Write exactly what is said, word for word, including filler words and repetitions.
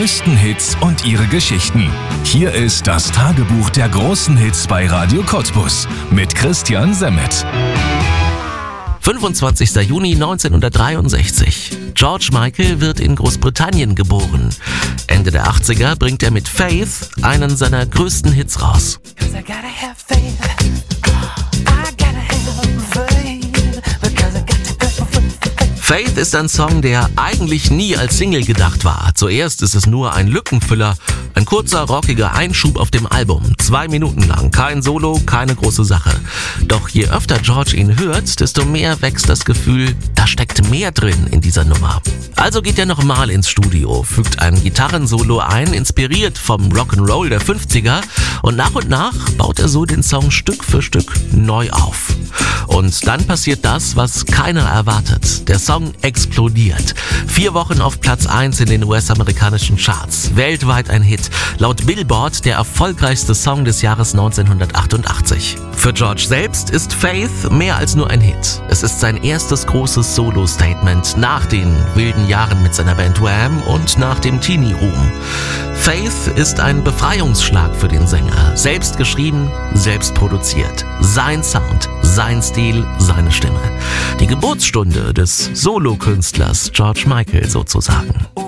größten Hits und ihre Geschichten. Hier ist das Tagebuch der großen Hits bei Radio Cottbus mit Christian Semmet. fünfundzwanzigster Juni neunzehnhundertdreiundsechzig. George Michael wird in Großbritannien geboren. Ende der achtziger bringt er mit Faith einen seiner größten Hits raus. Faith ist ein Song, der eigentlich nie als Single gedacht war. Zuerst ist es nur ein Lückenfüller, ein kurzer, rockiger Einschub auf dem Album. Zwei Minuten lang, kein Solo, keine große Sache. Doch je öfter George ihn hört, desto mehr wächst das Gefühl, da steckt mehr drin in dieser Nummer. Also geht er nochmal ins Studio, fügt ein Gitarrensolo ein, inspiriert vom Rock'n'Roll der fünfziger, und nach und nach baut er so den Song Stück für Stück neu auf. Und dann passiert das, was keiner erwartet. Der Song explodiert. Vier Wochen auf Platz eins in den U S-amerikanischen Charts. Weltweit ein Hit. Laut Billboard der erfolgreichste Song des Jahres neunzehnhundertachtundachtzig. Für George selbst ist Faith mehr als nur ein Hit. Es ist sein erstes großes Solo-Statement nach den wilden Jahren mit seiner Band Wham und nach dem Teenie-Ruhm. Faith ist ein Befreiungsschlag für den Sänger. Selbst geschrieben, selbst produziert. Sein Sound, sein Stil, seine Stimme. Die Geburtsstunde des Solokünstlers George Michael sozusagen.